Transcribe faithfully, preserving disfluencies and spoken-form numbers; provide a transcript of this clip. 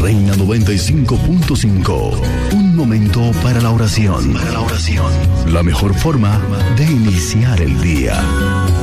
Reina noventa y cinco punto cinco. Un momento para la oración. Para la oración. La mejor forma de iniciar el día.